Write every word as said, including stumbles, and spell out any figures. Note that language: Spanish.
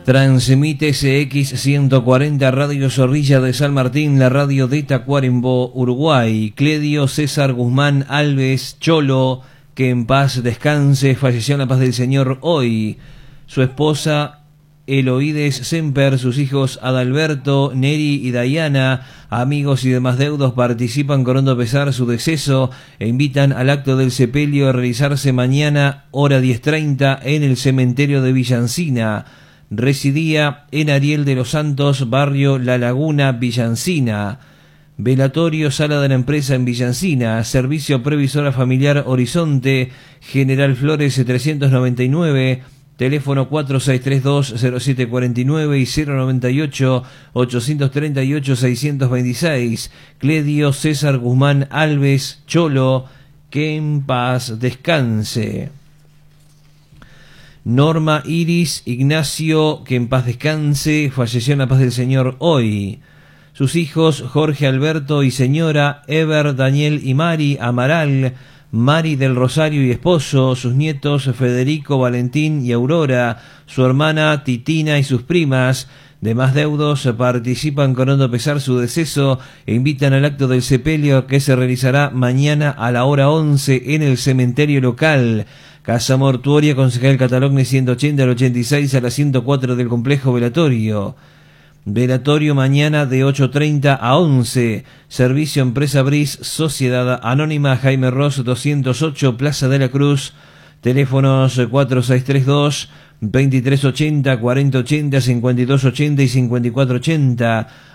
Transmite S X ciento cuarenta Radio Zorrilla de San Martín, la radio de Tacuarembó, Uruguay. Cledio César Guzmán Alves Cholo, que en paz descanse, falleció en la paz del Señor hoy. Su esposa Eloídes Semper, sus hijos Adalberto, Neri y Dayana, amigos y demás deudos participan con hondo pesar su deceso e invitan al acto del sepelio a realizarse mañana hora diez treinta en el cementerio de Villancina. Residía en Ariel de los Santos, barrio La Laguna, Villancina. Velatorio, sala de la empresa en Villancina. Servicio previsora familiar Horizonte, General Flores trescientos noventa y nueve. Teléfono cuatro seis tres dos cero siete cuatro nueve y cero noventa y ocho ochocientos treinta y ocho seiscientos veintiséis. Cledio César Guzmán Alves Cholo, que en paz descanse. Norma Iris Ignacio, que en paz descanse, falleció en la paz del Señor hoy. Sus hijos Jorge Alberto y señora, Ever, Daniel y Mari Amaral, Mari del Rosario y esposo, sus nietos Federico, Valentín y Aurora, su hermana Titina y sus primas. Demás deudos participan con hondo pesar su deceso e invitan al acto del sepelio que se realizará mañana a la hora once en el cementerio local. Casa Mortuoria, Concejal Catalogne ciento ochenta al ochenta y seis a las ciento cuatro del complejo velatorio. Velatorio mañana de ocho treinta a once. Servicio Empresa Bris, Sociedad Anónima Jaime Ross doscientos ocho, Plaza de la Cruz. Teléfonos cuatro seis tres dos veintitrés ochenta, cuarenta ochenta, cincuenta y dos ochenta y cincuenta y cuatro ochenta.